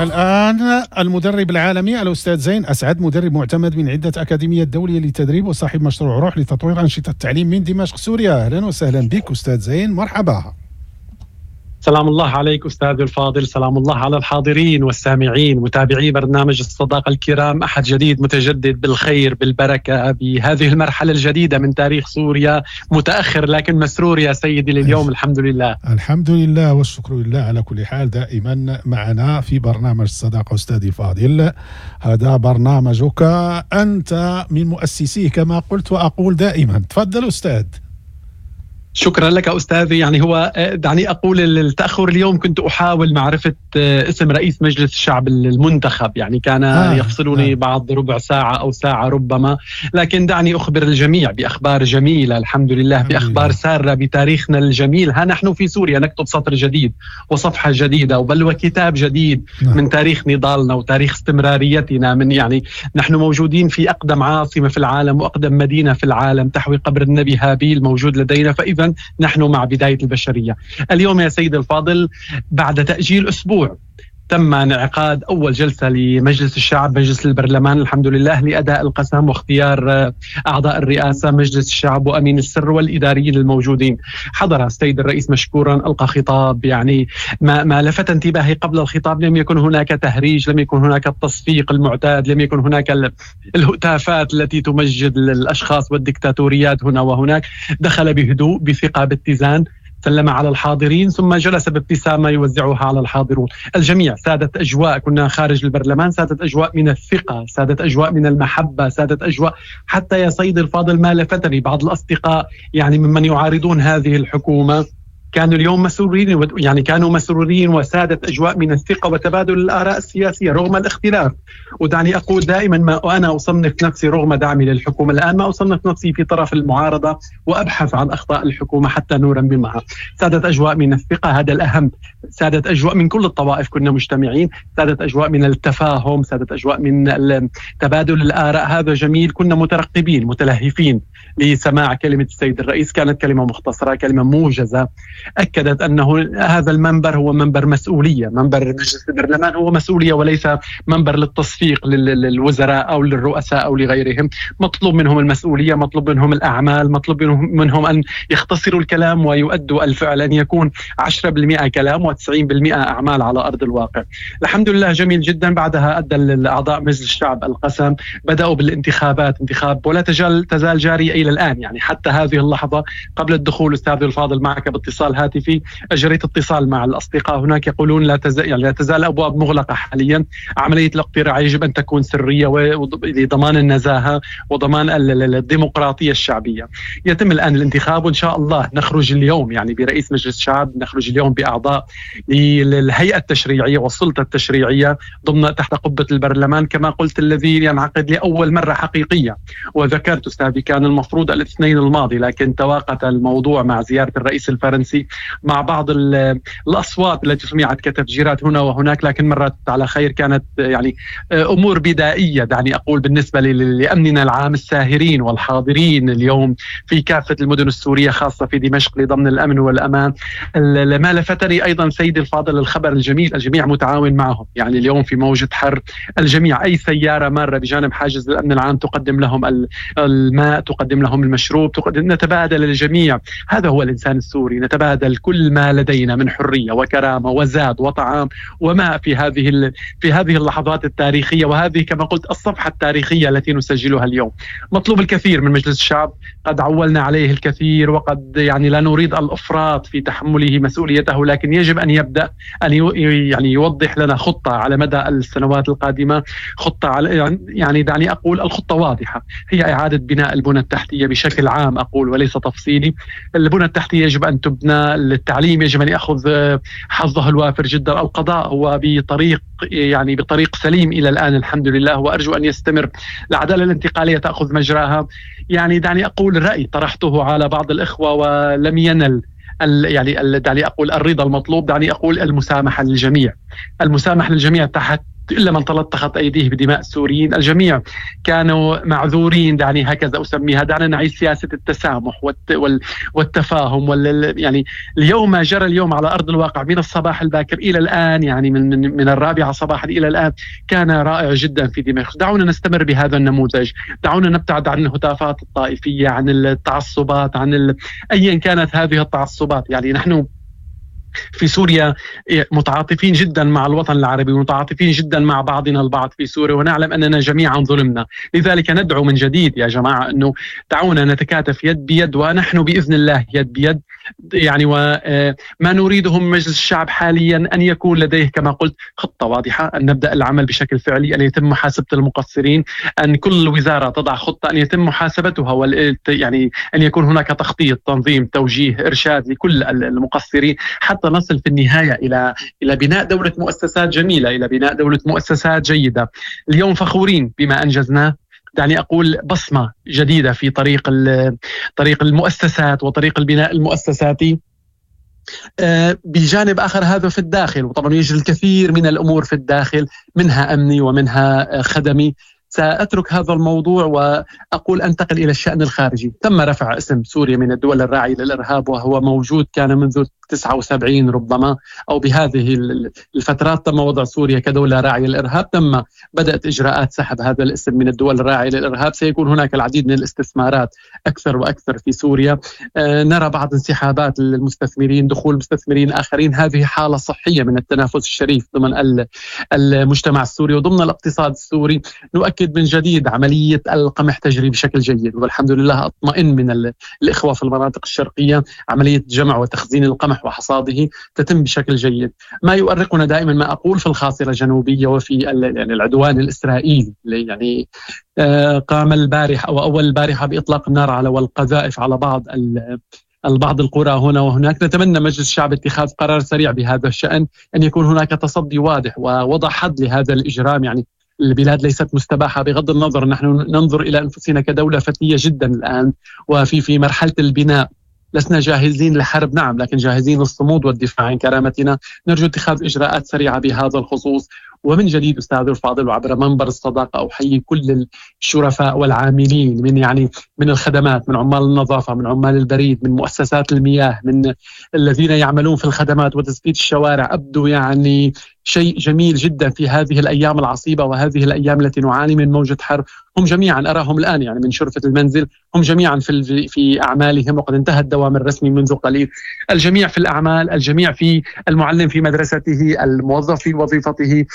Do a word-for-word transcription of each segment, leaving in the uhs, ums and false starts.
معنا الآن المدرب العالمي الأستاذ زين أسعد، مدرب معتمد من عدة أكاديميات دولية للتدريب وصاحب مشروع روح لتطوير أنشطة التعليم من دمشق سوريا. أهلا وسهلا بك أستاذ زين، مرحبا. سلام الله عليك أستاذ الفاضل، سلام الله على الحاضرين والسامعين متابعي برنامج الصداقة الكرام. أحد جديد متجدد بالخير بالبركة بهذه المرحلة الجديدة من تاريخ سوريا، متأخر لكن مسرور يا سيدي لليوم. الحمد لله الحمد لله والشكر لله على كل حال، دائما معنا في برنامج الصداقة أستاذي الفاضل. هذا برنامجك، أنت من مؤسسيه كما قلت وأقول دائما. تفضل أستاذ. شكرا لك أستاذي. يعني هو دعني أقول التأخر اليوم كنت أحاول معرفة اسم رئيس مجلس الشعب المنتخب، يعني كان آه يفصلني آه. بعض ربع ساعة أو ساعة ربما، لكن دعني أخبر الجميع بأخبار جميلة الحمد لله، بأخبار سارة بتاريخنا الجميل. ها نحن في سوريا نكتب سطر جديد وصفحة جديدة وبل وكتاب جديد آه. من تاريخ نضالنا وتاريخ استمراريتنا. من يعني نحن موجودين في أقدم عاصمة في العالم وأقدم مدينة في العالم تحوي قبر النبي هابيل موجود لدينا، فإذا نحن مع بداية البشرية. اليوم يا سيد الفاضل بعد تأجيل أسبوع تم انعقاد أول جلسة لمجلس الشعب، مجلس البرلمان الحمد لله، لأداء القسم واختيار أعضاء الرئاسة مجلس الشعب وأمين السر والإداريين الموجودين. حضر السيد الرئيس مشكورا، ألقى خطاب يعني ما, ما لفت انتباهي قبل الخطاب. لم يكن هناك تهريج، لم يكن هناك التصفيق المعتاد، لم يكن هناك الهتافات التي تمجد الأشخاص والدكتاتوريات هنا وهناك. دخل بهدوء بثقة باتزان، سلم على الحاضرين ثم جلس بابتسامة يوزعها على الحاضرون. الجميع سادت أجواء، كنا خارج البرلمان، سادت أجواء من الثقة، سادت أجواء من المحبة، سادت أجواء حتى يا سيد الفاضل ما لفتني بعض الأصدقاء يعني ممن يعارضون هذه الحكومة كانوا اليوم مسرورين، يعني كانوا مسرورين وسادت أجواء من الثقة وتبادل الآراء السياسية رغم الاختلاف. ودعني أقول دائما ما وأنا أصنف نفسي رغم دعمي للحكومة الآن ما أصنف نفسي في طرف المعارضة وأبحث عن أخطاء الحكومة حتى نورا معها. سادت أجواء من الثقة، هذا الأهم. سادت أجواء من كل الطوائف، كنا مجتمعين. سادت أجواء من التفاهم، سادت أجواء من تبادل الآراء، هذا جميل. كنا مترقبين متلهفين لسماع كلمة السيد الرئيس. كانت كلمة مختصرة، كلمة موجزة، أكدت أنه هذا المنبر هو منبر مسؤولية، منبر مجلس البرلمان هو مسؤولية وليس منبر للتصفيق للوزراء أو للرؤساء أو لغيرهم. مطلوب منهم المسؤولية، مطلوب منهم الأعمال، مطلوب منهم أن يختصروا الكلام ويؤدوا الفعل، أن يكون عشرة بالمئة كلام وتسعين بالمئة أعمال على أرض الواقع. الحمد لله جميل جدا. بعدها أدى الأعضاء مجلس الشعب القسم، بدأوا بالانتخابات، انتخاب ولا تزال تزال جارية إلى الآن، يعني حتى هذه اللحظة قبل الدخول أستاذ الفاضل معك باتصال هاتفي أجريت اتصال مع الأصدقاء هناك يقولون لا تزال يعني لا تزال أبواب مغلقة حاليا. عملية الاقتراع يجب أن تكون سرية لضمان النزاهة وضمان الديمقراطية الشعبية. يتم الآن الانتخاب وإن شاء الله نخرج اليوم يعني برئيس مجلس الشعب، نخرج اليوم بأعضاء للهيئة التشريعية والسلطة التشريعية ضمن تحت قبة البرلمان كما قلت، الذي ينعقد لأول مرة حقيقية. وذكرت أستاذي كان المفروض الاثنين الماضي لكن تواقت الموضوع مع زيارة الرئيس الفرنسي مع بعض الأصوات التي سمعت كتفجيرات هنا وهناك، لكن مرت على خير. كانت يعني أمور بدائية دعني أقول بالنسبة لأمننا العام، الساهرين والحاضرين اليوم في كافة المدن السورية خاصة في دمشق لضمن الأمن والأمان. ما لفتني أيضا سيد الفاضل الخبر الجميل، الجميع متعاون معهم. يعني اليوم في موجة حر الجميع، أي سيارة مارة بجانب حاجز الأمن العام تقدم لهم الماء، تقدم لهم المشروب، تقدم، نتبادل الجميع. هذا هو الإنسان السوري، نتبادل كل ما لدينا من حرية وكرامة وزاد وطعام وماء في هذه في هذه اللحظات التاريخية، وهذه كما قلت الصفحة التاريخية التي نسجلها اليوم. مطلوب الكثير من مجلس الشعب، قد عولنا عليه الكثير وقد يعني لا نريد الإفراط في تحمله مسؤوليته، لكن يجب أن يبدأ أن يعني يوضح لنا خطة على مدى السنوات القادمة. خطة على يعني دعني أقول الخطة واضحة، هي إعادة بناء البنى التحتية بشكل عام أقول وليس تفصيلي. البنى التحتية يجب أن تبنى، التعليم يجب أن يأخذ حظه الوافر جدا. القضاء هو بطريق يعني بطريق سليم إلى الآن الحمد لله، وأرجو أن يستمر. العدالة الانتقالية تأخذ مجراها. يعني دعني أقول الرأي طرحته على بعض الإخوة ولم ينل يعني دعني أقول الرضا المطلوب. دعني أقول المسامحة للجميع، المسامحة للجميع تحت إلا من تلطخت أيديه بدماء السوريين. الجميع كانوا معذورين، دعني هكذا أسميها. دعنا نعيش سياسة التسامح والتفاهم وال يعني اليوم ما جرى اليوم على أرض الواقع من الصباح الباكر إلى الآن، يعني من من, من الرابعة صباحا إلى الآن كان رائع جدا في دمشق. دعونا نستمر بهذا النموذج، دعونا نبتعد عن الهتافات الطائفية، عن التعصبات، عن ال... أيا كانت هذه التعصبات. يعني نحن في سوريا متعاطفين جدا مع الوطن العربي، ومتعاطفين جدا مع بعضنا البعض في سوريا، ونعلم أننا جميعا ظلمنا. لذلك ندعو من جديد يا جماعة أنه دعونا نتكاتف يد بيد، ونحن بإذن الله يد بيد. يعني وما نريده من مجلس الشعب حاليا أن يكون لديه كما قلت خطة واضحة، أن نبدأ العمل بشكل فعلي، أن يتم محاسبة المقصرين، أن كل وزارة تضع خطة أن يتم محاسبتها، وال يعني أن يكون هناك تخطيط، تنظيم، توجيه، إرشاد لكل المقصرين، حتى نصل في النهاية إلى إلى بناء دولة مؤسسات جميلة، إلى بناء دولة مؤسسات جيدة. اليوم فخورين بما أنجزناه، دعني أقول بصمة جديدة في طريق طريق المؤسسات وطريق البناء المؤسساتي. بجانب آخر هذا في الداخل، وطبعا يجري الكثير من الأمور في الداخل، منها أمني ومنها خدمي. سأترك هذا الموضوع وأقول أنتقل إلى الشأن الخارجي. تم رفع اسم سوريا من الدول الراعية للإرهاب، وهو موجود كان منذ تسعة وسبعين ربما، أو بهذه الفترات تم وضع سوريا كدولة راعية للإرهاب. تم بدأت إجراءات سحب هذا الاسم من الدول الراعية للإرهاب. سيكون هناك العديد من الاستثمارات أكثر وأكثر في سوريا. آه نرى بعض انسحابات المستثمرين، دخول مستثمرين آخرين. هذه حالة صحية من التنافس الشريف ضمن المجتمع السوري وضمن الاقتصاد السوري. نؤكد من جديد عملية القمح تجري بشكل جيد، والحمد لله أطمئن من الإخوة في المناطق الشرقية. عملية جمع وتخزين القمح وحصاده تتم بشكل جيد. ما يؤرقنا دائما ما أقول في الخاصرة الجنوبية وفي يعني العدوان الإسرائيلي، يعني قام البارحة أو أول البارحة بإطلاق النار على والقذائف على بعض البعض القرى هنا وهناك. نتمنى مجلس الشعب اتخاذ قرار سريع بهذا الشأن، أن يكون هناك تصدي واضح ووضع حد لهذا الإجرام. يعني البلاد ليست مستباحة، بغض النظر نحن ننظر إلى أنفسنا كدولة فتية جدا الآن وفي في مرحلة البناء. لسنا جاهزين لحرب نعم، لكن جاهزين للصمود والدفاع عن كرامتنا. نرجو اتخاذ إجراءات سريعة بهذا الخصوص. ومن جديد أستاذ الفاضل، وعبر منبر الصداقة أحيي كل الشرفاء والعاملين من يعني من الخدمات، من عمال النظافة، من عمال البريد، من مؤسسات المياه، من الذين يعملون في الخدمات وتسديد الشوارع. أبدو يعني شيء جميل جدا في هذه الأيام العصيبة وهذه الأيام التي نعاني من موجة حرب. هم جميعا أراهم الآن يعني من شرفة المنزل، هم جميعا في في أعمالهم، وقد انتهى الدوام الرسمي منذ قليل. الجميع في الأعمال، الجميع في المعلم في مدرسته، الموظف في وظيفته،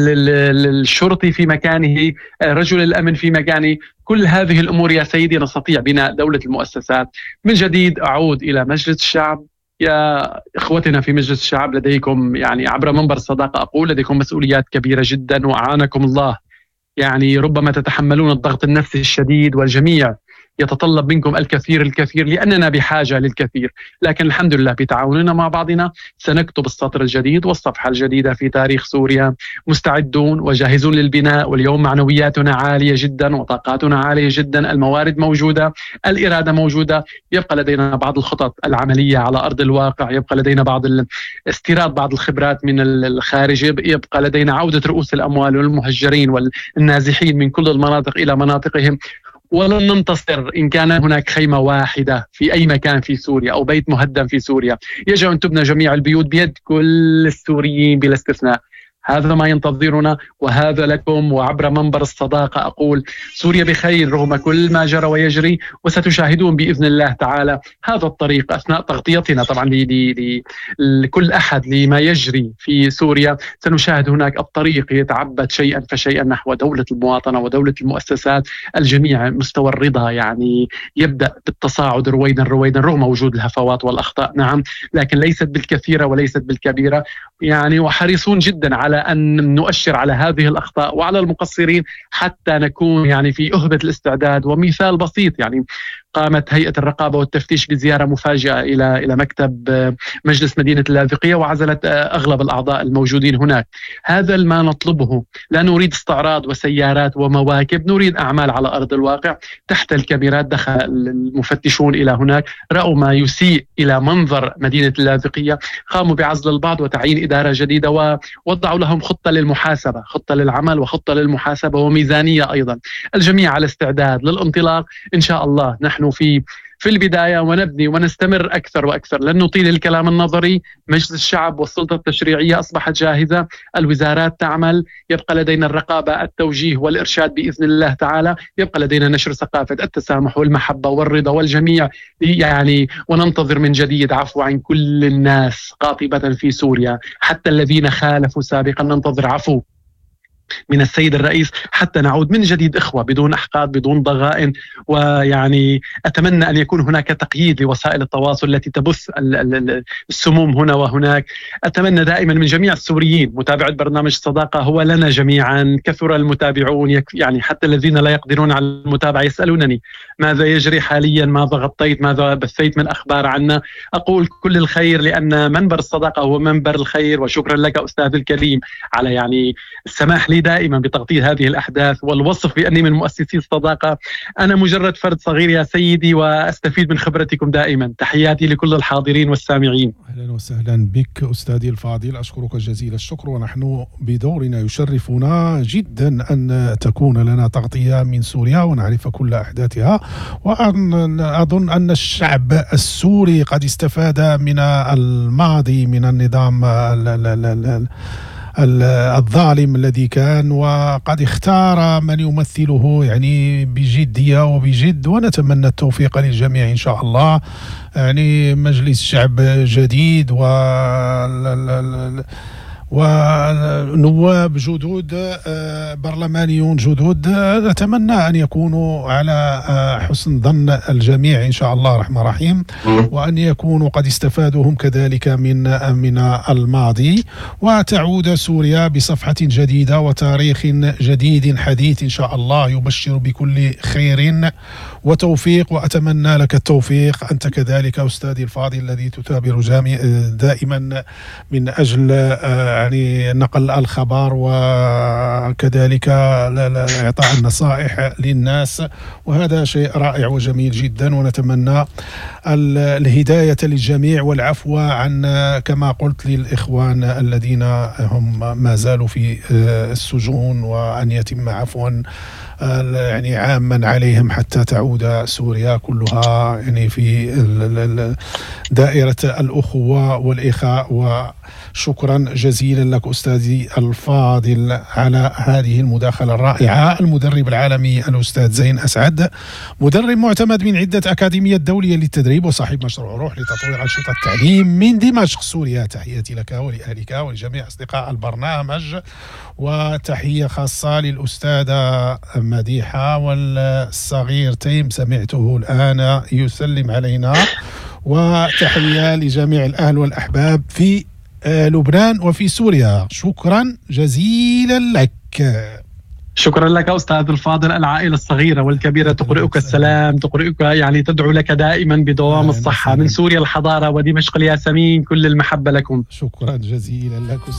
الشرطي في مكانه، رجل الأمن في مكانه. كل هذه الأمور يا سيدي نستطيع بناء دولة المؤسسات. من جديد أعود إلى مجلس الشعب. يا إخوتنا في مجلس الشعب، لديكم يعني عبر منبر الصداقة أقول لديكم مسؤوليات كبيرة جدا، وأعانكم الله. يعني ربما تتحملون الضغط النفسي الشديد، والجميع يتطلب منكم الكثير الكثير، لأننا بحاجة للكثير. لكن الحمد لله بتعاوننا مع بعضنا سنكتب السطر الجديد والصفحة الجديدة في تاريخ سوريا. مستعدون وجاهزون للبناء، واليوم معنوياتنا عالية جدا وطاقاتنا عالية جدا. الموارد موجودة، الإرادة موجودة. يبقى لدينا بعض الخطط العملية على أرض الواقع، يبقى لدينا بعض استيراد بعض الخبرات من الخارج، يبقى لدينا عودة رؤوس الأموال والمهجرين والنازحين من كل المناطق إلى مناطقهم. ولن ننتصر إن كان هناك خيمة واحدة في أي مكان في سوريا أو بيت مهدم في سوريا. يجب أن تبنى جميع البيوت بيد كل السوريين بلا استثناء. هذا ما ينتظرنا، وهذا لكم. وعبر منبر الصداقة أقول سوريا بخير رغم كل ما جرى ويجري، وستشاهدون بإذن الله تعالى هذا الطريق أثناء تغطيتنا طبعا لكل أحد لما يجري في سوريا. سنشاهد هناك الطريق يتعبد شيئا فشيئا نحو دولة المواطنة ودولة المؤسسات. الجميع مستوى الرضا يعني يبدأ بالتصاعد رويدا رويدا رغم وجود الهفوات والأخطاء نعم، لكن ليست بالكثيرة وليست بالكبيرة يعني. وحريصون جدا على أن نؤشر على هذه الأخطاء وعلى المقصرين حتى نكون يعني في أهبة الاستعداد. ومثال بسيط يعني قامت هيئة الرقابة والتفتيش بزيارة مفاجئة إلى إلى مكتب مجلس مدينة اللاذقية وعزلت أغلب الأعضاء الموجودين هناك. هذا ما نطلبه، لا نريد استعراض وسيارات ومواكب، نريد أعمال على أرض الواقع. تحت الكاميرات دخل المفتشون إلى هناك، رأوا ما يسيء إلى منظر مدينة اللاذقية، قاموا بعزل البعض وتعيين إدارة جديدة ووضعوا لهم خطة للمحاسبة، خطة للعمل وخطة للمحاسبة وميزانية أيضا. الجميع على استعداد للانطلاق إن شاء الله. نحن في في البداية ونبني ونستمر أكثر وأكثر، لن نطيل الكلام النظري. مجلس الشعب والسلطة التشريعية أصبحت جاهزة، الوزارات تعمل، يبقى لدينا الرقابة، التوجيه والإرشاد بإذن الله تعالى، يبقى لدينا نشر ثقافة التسامح والمحبة والرضا والجميع يعني، وننتظر من جديد عفو عن كل الناس قاطبة في سوريا، حتى الذين خالفوا سابقا ننتظر عفو من السيد الرئيس حتى نعود من جديد إخوة بدون أحقاد بدون ضغائن. ويعني أتمنى أن يكون هناك تقييد لوسائل التواصل التي تبث السموم هنا وهناك. أتمنى دائما من جميع السوريين، متابعة برنامج الصداقة هو لنا جميعا، كثر المتابعون يعني حتى الذين لا يقدرون على المتابعة يسألونني ماذا يجري حاليا، ماذا غطيت، ماذا بثيت من أخبار عنا. أقول كل الخير لأن منبر الصداقة هو منبر الخير. وشكرا لك أستاذ الكريم على يعني السماح لي دائما بتغطية هذه الأحداث والوصف بأني من مؤسسي الصداقة. أنا مجرد فرد صغير يا سيدي وأستفيد من خبرتكم دائما. تحياتي لكل الحاضرين والسامعين. أهلا وسهلا بك أستاذي الفاضل، أشكرك جزيل الشكر، ونحن بدورنا يشرفنا جدا أن تكون لنا تغطية من سوريا ونعرف كل أحداثها. وأظن أن الشعب السوري قد استفاد من الماضي من النظام الظالم الذي كان، وقد اختار من يمثله يعني بجدية وبجد، ونتمنى التوفيق للجميع إن شاء الله. يعني مجلس شعب جديد و ونواب جدد، برلمانيون جدد، نتمنى أن يكونوا على حسن ظن الجميع إن شاء الله الرحمن الرحيم، وأن يكونوا قد استفادوا هم كذلك من من الماضي، وتعود سوريا بصفحة جديدة وتاريخ جديد حديث إن شاء الله يبشر بكل خير وتوفيق. وأتمنى لك التوفيق أنت كذلك أستاذي الفاضل الذي تثابر دائما من أجل يعني نقل الخبر وكذلك إعطاء النصائح للناس، وهذا شيء رائع وجميل جدا. ونتمنى الهداية للجميع والعفو عن كما قلت للإخوان الذين هم ما زالوا في السجون، وأن يتم عفوا يعني عاما عليهم حتى تعود سوريا كلها يعني في دائرة الأخوة والإخاء. وشكرا جزيلا لك أستاذي الفاضل على هذه المداخلة الرائعة. المدرب العالمي الأستاذ زين أسعد، مدرب معتمد من عدة أكاديميات دولية للتدريب وصاحب مشروع روح لتطوير أنشطة التعليم من دمشق سوريا. تحياتي لك ولأهلك ولجميع أصدقاء البرنامج، وتحية خاصة للأستاذة مديحة والصغير تيم سمعته الآن يسلم علينا، وتحية لجميع الأهل والأحباب في لبنان وفي سوريا. شكرا جزيلا لك. شكرا لك أستاذ الفاضل. العائلة الصغيرة والكبيرة تقرئك السلام، تقرئك يعني تدعو لك دائما بدوام الصحة. من سوريا الحضارة ودمشق الياسمين كل المحبة لكم. شكرا جزيلا لك.